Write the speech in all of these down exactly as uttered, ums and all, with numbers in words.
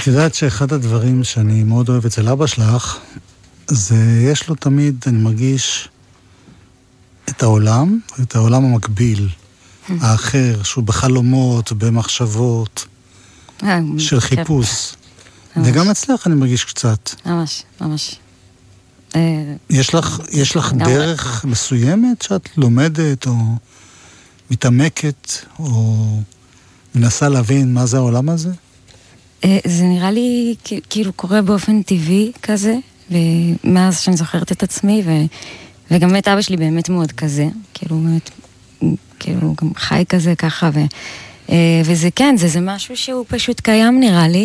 את יודעת שאחד הדברים שאני מאוד אוהב אצל אבא שלך, זה יש לו תמיד, אני מרגיש, את העולם, את העולם המקביל, האחר, שהוא בחלומות, במחשבות, של חיפוש. וגם אצלך אני מרגיש קצת. ממש, ממש. יש לך, יש לך דרך מסוימת שאת לומדת או מתעמקת או מנסה להבין מה זה העולם הזה? זה נראה לי כאילו קורה באופן טבעי כזה, ומאז שאני זוכרת את עצמי, וגם את אבא שלי באמת מאוד כזה, כאילו באמת, כאילו גם חי כזה ככה, וזה כן, זה משהו שהוא פשוט קיים נראה לי,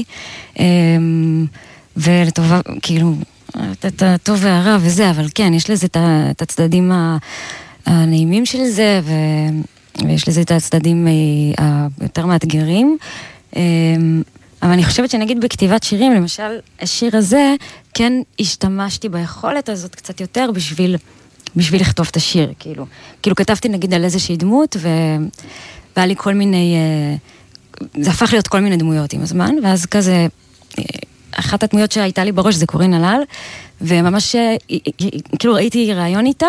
ולטובה, כאילו, את הטוב והרע וזה, אבל כן, יש לזה את הצדדים הנעימים של זה, ויש לזה את הצדדים היותר מאתגרים, אבל אני חושבת שנגיד בכתיבת שירים, למשל, השיר הזה, כן השתמשתי ביכולת הזאת קצת יותר בשביל, בשביל לכתוב את השיר, כאילו. כאילו כתבתי נגיד על איזושהי דמות, והיה לי כל מיני, זה הפך להיות כל מיני דמויות עם הזמן, ואז כזה, אחת הדמויות שהייתה לי בראש זה קורין הלל, וממש, כאילו ראיתי רעיון איתה,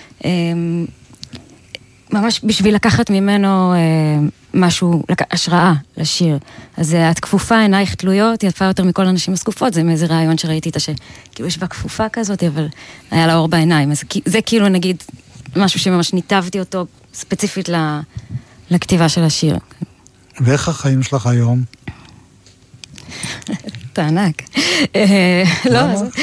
ממש בשביל לקחת ממנו משהו, השראה לשיר. אז את כפופה, עינייך תלויות, יפה יותר מכל הנשים הסקופות, זה מאיזה רעיון שראיתי איתה, שכאילו יש בה כפופה כזאת, אבל היה לה אור בעיניים. אז זה כאילו נגיד משהו שממש ניתבתי אותו ספציפית לכתיבה של השיר. ואיך החיים שלך היום? תענק. לא,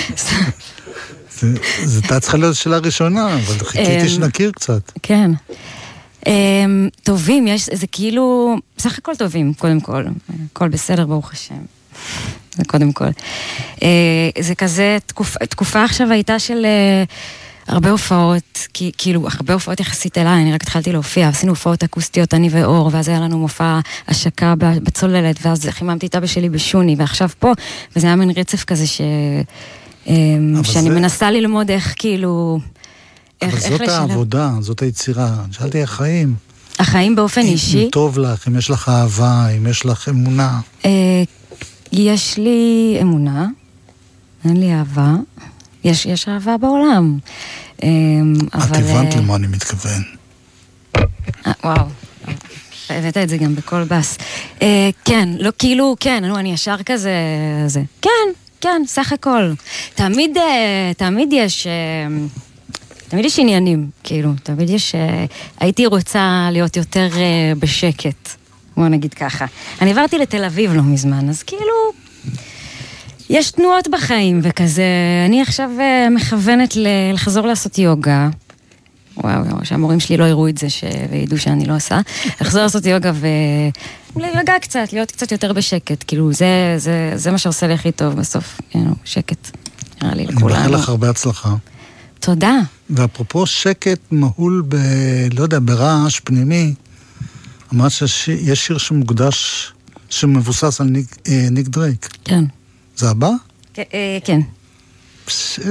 זה אתה צריכה להיות שאלה ראשונה, אבל חיכיתי שנכיר קצת. כן. טובים, יש, זה כאילו, בסך הכל טובים, קודם כל. הכל בסדר, ברוך השם. זה קודם כל. זה כזה, תקופה עכשיו הייתה של הרבה הופעות, כאילו, הרבה הופעות יחסית אליי, אני רק התחלתי להופיע, עשינו הופעות אקוסטיות, אני ואור, ואז היה לנו מופע השקה בצוללת, ואז חיממתי את אבא שלי בשוני, ועכשיו פה, וזה היה מין רצף כזה ש... שאני מנסה ללמוד איך כאילו... אבל זאת העבודה, זאת היצירה. שאלתי, החיים. החיים באופן אישי. אם טוב לך, אם יש לך אהבה, אם יש לך אמונה. יש לי אמונה, אין לי אהבה. יש, יש אהבה בעולם. את הבנת למה אני מתכוון. וואו. הבאת את זה גם בכל בס. כן, לא כאילו, כן, אני ישר כזה, זה. כן, כן, סך הכל. תמיד, תמיד יש... תמיד יש עניינים, כאילו, תמיד יש... הייתי רוצה להיות יותר בשקט, בוא נגיד ככה. אני עברתי לתל אביב לא מזמן, אז כאילו... יש תנועות בחיים וכזה... אני עכשיו מכוונת לחזור לעשות יוגה. וואו, שהמורים שלי לא יראו את זה וידעו שאני לא עושה. לחזור לעשות יוגה ולהירגע קצת, להיות קצת יותר בשקט. כאילו, זה, זה, זה מה שעושה לי הכי טוב בסוף. כאילו, שקט. נראה לי לכולנו. אני מאחל לך הרבה הצלחה. תודה. ואפרופו שקט מהול ב... לא יודע, ברעש פנימי, אמרת שיש שיר שמוקדש, שמבוסס על ניק, אה, ניק דרייק. כן. זה הבא? כן. אה, כן. פשט.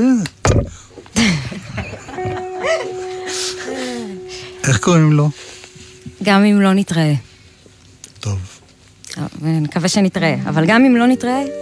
איך קוראים לו? גם אם לא נתראה. טוב. ונקווה שנתראה, אבל גם אם לא נתראה,